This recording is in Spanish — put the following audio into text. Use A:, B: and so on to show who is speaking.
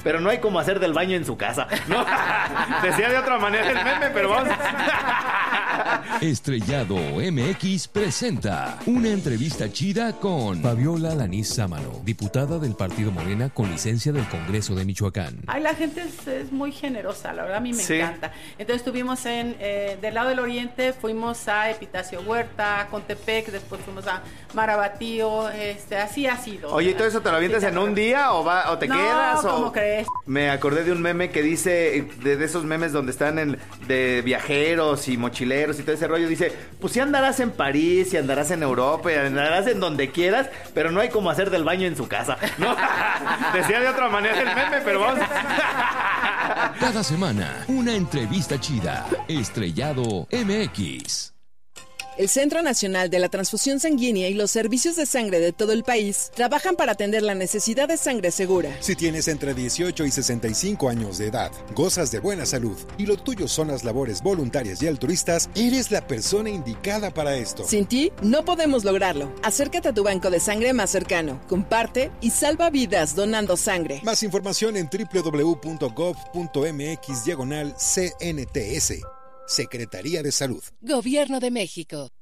A: pero no hay como hacer del baño en su casa, ¿no? Decía de otra manera el meme, pero vamos.
B: Estrellado MX presenta una entrevista chida con
C: Fabiola Alanís Sámano, diputada del Partido Morena con licencia del Congreso de Michoacán.
D: Ay, la gente es muy generosa, la verdad a mí me encanta. Entonces estuvimos del lado del oriente, fuimos a Epitacio Huerta, a Contepec, después fuimos a Marabatío, así ha sido.
A: Oye, ¿y todo eso te lo avientas en un día o te quedas?
D: No, ¿cómo crees?
A: Me acordé de un meme que dice, de esos memes donde están de viajeros y mochileros y todo ese rollo, dice, pues sí andarás en París y andarás en Europa y andarás en donde quieras, pero no hay como hacer del baño en su casa, ¿no? Decía de otra manera el meme, pero vamos.
B: Cada semana, una entrevista chida. Estrellado MX.
E: El Centro Nacional de la Transfusión Sanguínea y los servicios de sangre de todo el país trabajan para atender la necesidad de sangre segura.
F: Si tienes entre 18 y 65 años de edad, gozas de buena salud y lo tuyo son las labores voluntarias y altruistas, eres la persona indicada para esto.
E: Sin ti, no podemos lograrlo. Acércate a tu banco de sangre más cercano, comparte y salva vidas donando sangre.
F: Más información en www.gov.mx/CNTS. Secretaría de Salud.
G: Gobierno de México.